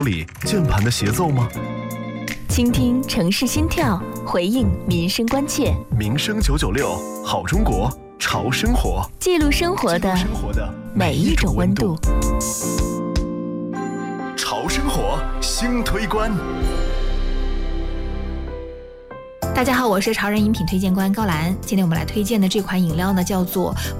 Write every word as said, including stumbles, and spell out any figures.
里键盘的协奏吗？ 倾听城市心跳，回应民生关切。 民生九九六，好中国，潮生活， 记录生活的每一种温度。 潮生活新推关。 大家好，我是潮人饮品推荐官高兰。今天我们来推荐的这款饮料呢，叫做